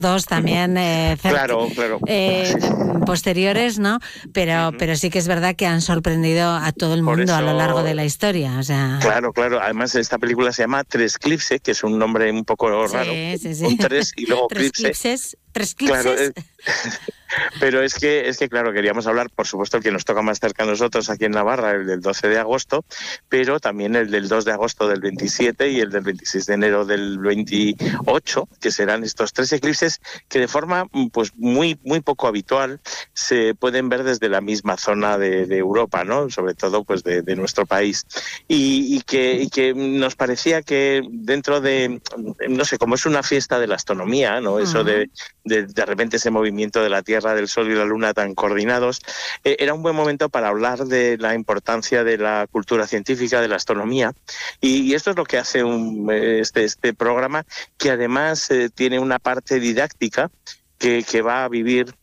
dos también claro. posteriores, ¿no? Pero sí que es verdad que han sorprendido a todo el mundo a lo largo de la historia. O sea... Claro. Además, esta película se llama Tresclipse, que es un nombre un poco raro. Sí. Un 3 y luego Clipse. ¿Tres clipses? Claro, pero es que, claro, queríamos hablar, por supuesto, el que nos toca más cerca a nosotros aquí en Navarra, el del 12 de agosto, pero también el del 2 de agosto del 27 y el del 26 de enero del 28, que serán estos 3 eclipses que de forma pues muy poco habitual se pueden ver desde la misma zona de Europa, ¿no? Sobre todo pues de nuestro país. Y que nos parecía que dentro de, no sé, como es una fiesta de la astronomía, ¿no? Eso de repente ese movimiento de la Tierra, del Sol y la Luna tan coordinados, era un buen momento para hablar de la importancia de la cultura científica, de la astronomía, y esto es lo que hace este programa, que además tiene una parte didáctica que va a vivir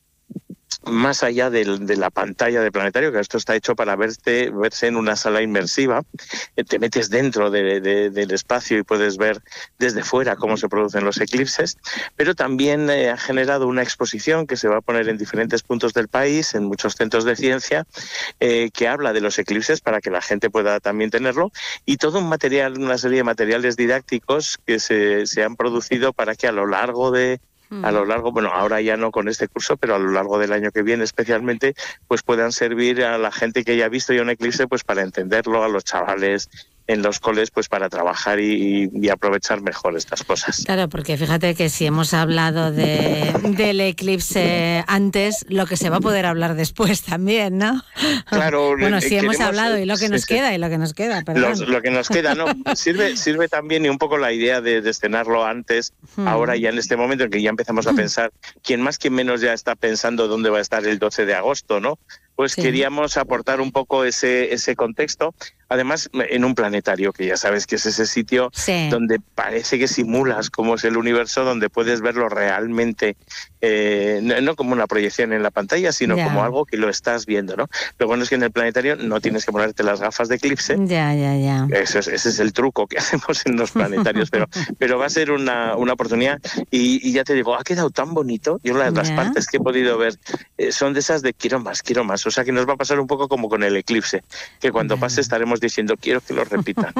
más allá de la pantalla de planetario, que esto está hecho para verse en una sala inmersiva. Te metes dentro del espacio y puedes ver desde fuera cómo se producen los eclipses, pero también ha generado una exposición que se va a poner en diferentes puntos del país, en muchos centros de ciencia, que habla de los eclipses para que la gente pueda también tenerlo, y todo un material, una serie de materiales didácticos que se han producido para que a lo largo, bueno, ahora ya no con este curso, pero a lo largo del año que viene especialmente, pues puedan servir a la gente que haya visto ya un eclipse, pues para entenderlo, a los chavales en los coles, pues para trabajar y aprovechar mejor estas cosas. Claro, porque fíjate que si hemos hablado del eclipse antes, lo que se va a poder hablar después también, ¿no? Claro. Bueno, sí hemos hablado, y lo que nos queda, perdón. Lo que nos queda, ¿no? Sirve también, y un poco la idea de escenarlo antes, ahora ya en este momento en que ya empezamos a pensar, quien más, quien menos ya está pensando dónde va a estar el 12 de agosto, ¿no? Pues queríamos aportar un poco ese contexto, además en un planetario, que ya sabes que es ese sitio donde parece que simulas cómo es el universo, donde puedes verlo realmente, no como una proyección en la pantalla, sino como algo que lo estás viendo, ¿no? Lo bueno es que en el planetario no tienes que ponerte las gafas de eclipse. Ya. Ese es el truco que hacemos en los planetarios, pero va a ser una oportunidad, y ya te digo, ha quedado tan bonito. Yo las partes que he podido ver son de esas de quiero más. O sea que nos va a pasar un poco como con el eclipse, que cuando pase estaremos diciendo quiero que lo repitan.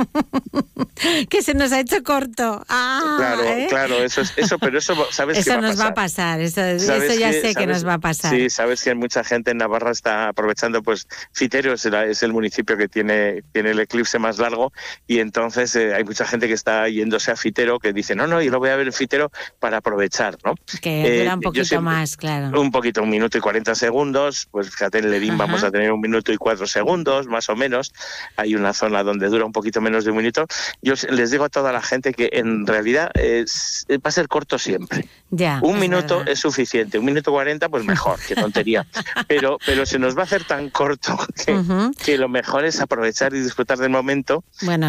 Que se nos ha hecho corto. Claro, eso, pero eso sabes eso que va a pasar. Nos va a pasar, eso ya sé que nos va a pasar. Sí, sabes que mucha gente en Navarra está aprovechando, pues Fitero es el municipio que tiene el eclipse más largo, y entonces hay mucha gente que está yéndose a Fitero, que dice, no, yo lo voy a ver en Fitero para aprovechar, ¿no? Que dura un poquito más, claro. Un poquito, 1 minuto y 40 segundos, pues fíjate, en Ledín vamos a tener 1 minuto y 4 segundos, más o menos. Hay una zona donde dura un poquito menos de 1 minuto. Yo les digo a toda la gente que en realidad va a ser corto siempre. Un minuto es suficiente, 1 minuto 40 pues mejor, qué tontería. pero se nos va a hacer tan corto que lo mejor es aprovechar y disfrutar del momento,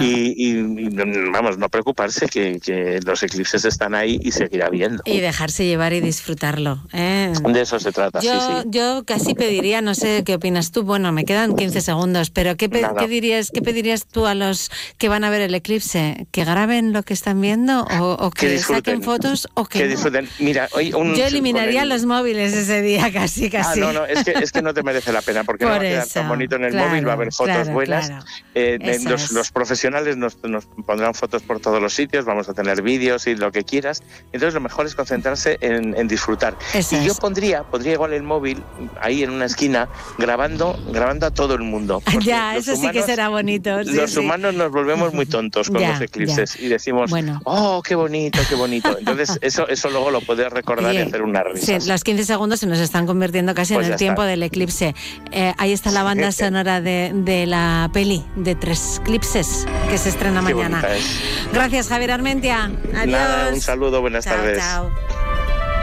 y vamos, no preocuparse que los eclipses están ahí y seguirá viendo. Y dejarse llevar y disfrutarlo. De eso se trata, sí. Yo casi pediría, no sé qué opinas tú, bueno, me quedan 15 segundos, pero ¿qué pedirías tú a los que van a ver el eclipse? ¿Que graben lo que están viendo o que saquen fotos o que disfruten? Mira, yo eliminaría los móviles ese día casi. No, es que no te merece la pena, porque no va a quedar tan bonito en el móvil, va a haber fotos buenas. Los profesionales nos pondrán fotos por todos los sitios, vamos a tener vídeos y lo que quieras. Entonces lo mejor es concentrarse en disfrutar. Yo pondría igual el móvil ahí en una esquina grabando a todo el mundo. Eso sí que será bonito. Los humanos nos volvemos muy tontos con los eclipses y decimos, oh, qué bonito. Entonces eso luego lo puedes recordar y hacer una risa. Sí, los 15 segundos se nos están convirtiendo casi en el tiempo del eclipse. Ahí está la banda sonora de la peli de Tresclipses, que se estrena mañana. Gracias, Javier Armentia. Adiós. Nada, un saludo, buenas tardes. Chao.